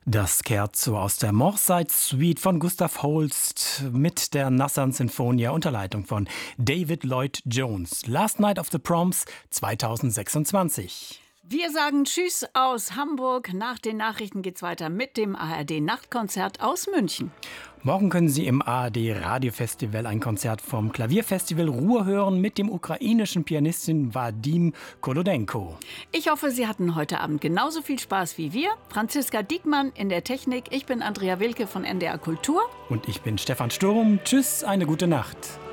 Das Scherzo aus der Morside Suite von Gustav Holst mit der Nassan Sinfonia unter Leitung von David Lloyd Jones. Last Night of the Proms 2026. Wir sagen Tschüss aus Hamburg. Nach den Nachrichten geht's weiter mit dem ARD-Nachtkonzert aus München. Morgen können Sie im ARD-Radiofestival ein Konzert vom Klavierfestival Ruhr hören mit dem ukrainischen Pianistin Wadim Kolodenko. Ich hoffe, Sie hatten heute Abend genauso viel Spaß wie wir. Franziska Diekmann in der Technik. Ich bin Andrea Wilke von NDR Kultur. Und ich bin Stefan Sturm. Tschüss, eine gute Nacht.